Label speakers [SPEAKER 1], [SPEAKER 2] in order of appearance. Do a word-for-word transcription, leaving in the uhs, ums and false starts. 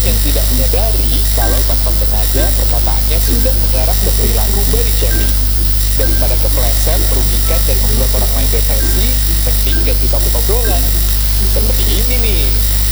[SPEAKER 1] yang tidak menyadari kalau tanpa sengaja perkataannya sudah mengarah ke perilaku body shaming. Daripada kepleset, merugikan, dan membuat orang lain depresi, mending ganti topik obrolan. Seperti ini nih.